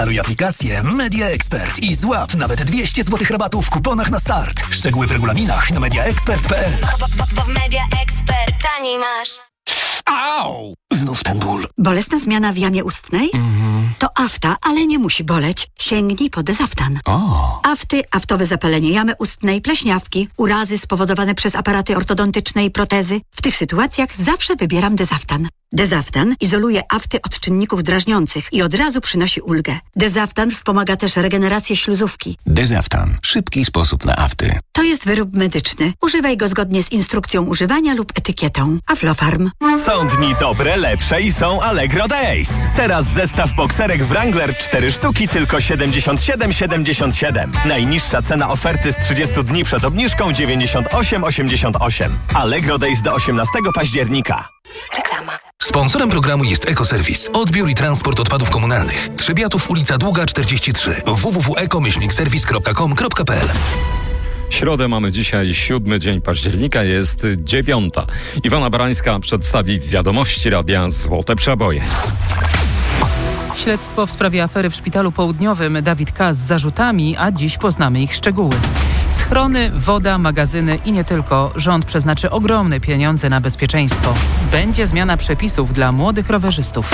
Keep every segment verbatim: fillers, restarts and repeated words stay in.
Zainstaluj aplikację Media Expert i złap nawet dwieście złotych rabatu w kuponach na start. Szczegóły w regulaminach na media expert kropka p l. Bo w Media Expert taniej masz. Au! Znów ten ból. Bolesna zmiana w jamie ustnej? Mhm. To afta, ale nie musi boleć. Sięgnij po Dezaftan. O. Afty, aftowe zapalenie jamy ustnej, pleśniawki, urazy spowodowane przez aparaty ortodontyczne i protezy. W tych sytuacjach zawsze wybieram Dezaftan. Dezaftan izoluje afty od czynników drażniących i od razu przynosi ulgę. Dezaftan wspomaga też regenerację śluzówki. Dezaftan. Szybki sposób na afty. To jest wyrób medyczny. Używaj go zgodnie z instrukcją używania lub etykietą. Aflofarm. Są dni dobre, lepsze i są Allegro Days. Teraz zestaw bokserek Wrangler cztery sztuki tylko siedemdziesiąt siedem siedemdziesiąt siedem. Najniższa cena oferty z trzydziestu dni przed obniżką dziewięćdziesiąt osiem osiemdziesiąt osiem. Allegro Days do osiemnastego października. Reklama. Sponsorem programu jest Ekoserwis. Odbiór i transport odpadów komunalnych. Trzebiatów, ulica Długa czterdzieści trzy. w w w kropka eko serwis kropka com kropka p l. Środę mamy dzisiaj siódmy dzień października, jest dziewiąta. Iwona Barańska przedstawi wiadomości Radia Złote Przeboje. Śledztwo w sprawie afery w Szpitalu Południowym. Dawid K. z zarzutami, a dziś poznamy ich szczegóły. Schrony, woda, magazyny i nie tylko. Rząd przeznaczy ogromne pieniądze na bezpieczeństwo. Będzie zmiana przepisów dla młodych rowerzystów.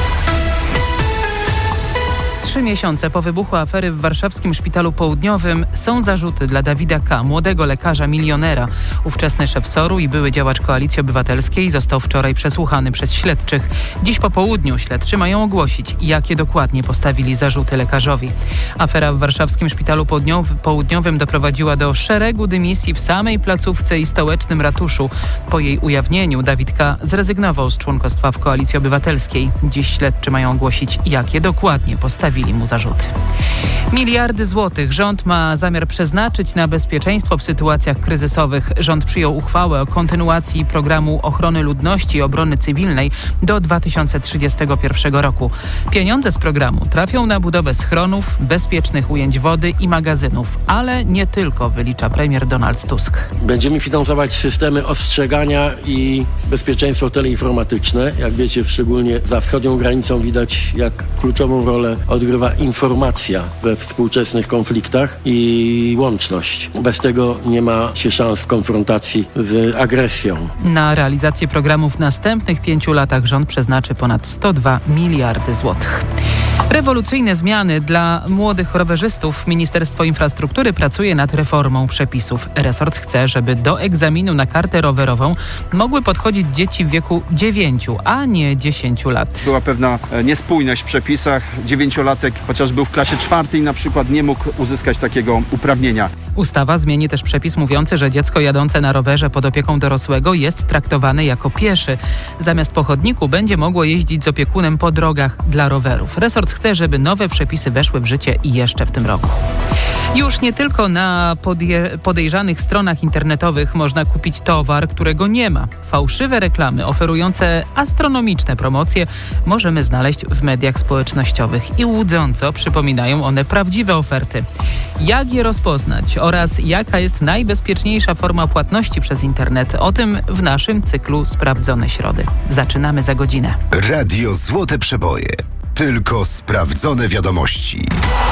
Trzy miesiące po wybuchu afery w warszawskim Szpitalu Południowym są zarzuty dla Dawida K., młodego lekarza milionera. Ówczesny szef S O R-u i były działacz Koalicji Obywatelskiej został wczoraj przesłuchany przez śledczych. Dziś po południu śledczy mają ogłosić, jakie dokładnie postawili zarzuty lekarzowi. Afera w warszawskim Szpitalu Południowym doprowadziła do szeregu dymisji w samej placówce i stołecznym ratuszu. Po jej ujawnieniu Dawid K. zrezygnował z członkostwa w Koalicji Obywatelskiej. Dziś śledczy mają ogłosić, jakie dokładnie postawili mu zarzuty. Miliardy złotych rząd ma zamiar przeznaczyć na bezpieczeństwo w sytuacjach kryzysowych. Rząd przyjął uchwałę o kontynuacji programu ochrony ludności i obrony cywilnej do dwa tysiące trzydziestego pierwszego roku. Pieniądze z programu trafią na budowę schronów, bezpiecznych ujęć wody i magazynów, ale nie tylko, wylicza premier Donald Tusk. Będziemy finansować systemy ostrzegania i bezpieczeństwo teleinformatyczne. Jak wiecie, szczególnie za wschodnią granicą widać, jak kluczową rolę odgrywa informacja we współczesnych konfliktach i łączność. Bez tego nie ma się szans w konfrontacji z agresją. Na realizację programu w następnych pięciu latach rząd przeznaczy ponad sto dwa miliardy złotych. Rewolucyjne zmiany dla młodych rowerzystów. Ministerstwo Infrastruktury pracuje nad reformą przepisów. Resort chce, żeby do egzaminu na kartę rowerową mogły podchodzić dzieci w wieku dziewięciu, a nie dziesięciu lat. Była pewna niespójność w przepisach. Dziewięciolatek, chociaż był w klasie czwartej, na przykład nie mógł uzyskać takiego uprawnienia. Ustawa zmieni też przepis mówiący, że dziecko jadące na rowerze pod opieką dorosłego jest traktowane jako pieszy. Zamiast po chodniku będzie mogło jeździć z opiekunem po drogach dla rowerów. Resort chce, żeby nowe przepisy weszły w życie i jeszcze w tym roku. Już nie tylko na podje- podejrzanych stronach internetowych można kupić towar, którego nie ma. Fałszywe reklamy oferujące astronomiczne promocje możemy znaleźć w mediach społecznościowych i łudząco przypominają one prawdziwe oferty. Jak je rozpoznać oraz jaka jest najbezpieczniejsza forma płatności przez internet? O tym w naszym cyklu Sprawdzone Środy. Zaczynamy za godzinę. Radio Złote Przeboje. Tylko sprawdzone wiadomości.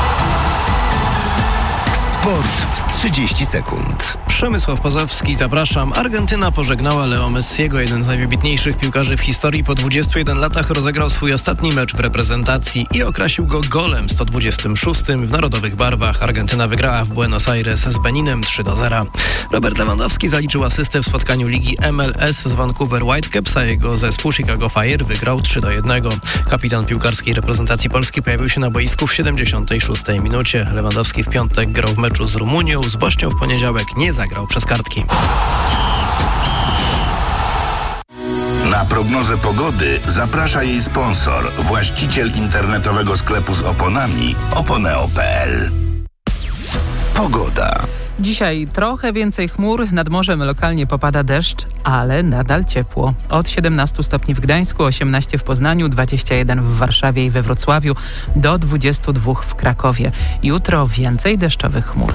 Sport w trzydzieści sekund. Przemysław Pozowski, zapraszam. Argentyna pożegnała Leo Messiego. Jeden z najwybitniejszych piłkarzy w historii po dwudziestu jeden latach rozegrał swój ostatni mecz w reprezentacji i okrasił go golem sto dwudziestym szóstym w narodowych barwach. Argentyna wygrała w Buenos Aires z Beninem trzy do zera. Robert Lewandowski zaliczył asystę w spotkaniu Ligi M L S z Vancouver Whitecaps, a jego zespół Chicago Fire wygrał trzy do jednego. Kapitan piłkarskiej reprezentacji Polski pojawił się na boisku w siedemdziesiątej szóstej minucie. Lewandowski w piątek grał w meczu z Rumunią, z Bośnią w poniedziałek nie zagrał przez kartki. Na prognozę pogody zaprasza jej sponsor, właściciel internetowego sklepu z oponami oponeo kropka p l. Pogoda. Dzisiaj trochę więcej chmur, nad morzem lokalnie popada deszcz, ale nadal ciepło. Od siedemnastu stopni w Gdańsku, osiemnaście w Poznaniu, dwadzieścia jeden w Warszawie i we Wrocławiu, do dwudziestu dwóch w Krakowie. Jutro więcej deszczowych chmur.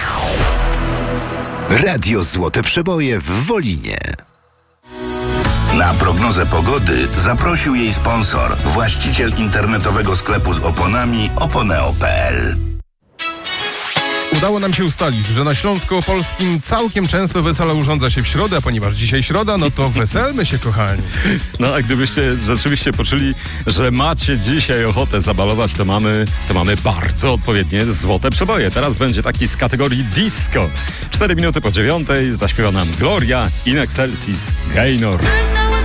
Radio Złote Przeboje w Wolinie. Na prognozę pogody zaprosił jej sponsor, właściciel internetowego sklepu z oponami oponeo kropka pe el. Udało nam się ustalić, że na Śląsku Opolskim całkiem często wesela urządza się w środę, a ponieważ dzisiaj środa, no to weselmy się, kochani. No a gdybyście rzeczywiście poczuli, że macie dzisiaj ochotę zabalować, to mamy, to mamy bardzo odpowiednie złote przeboje. Teraz będzie taki z kategorii disco. Cztery minuty po dziewiątej zaśpiewa nam Gloria in excelsis Gaynor.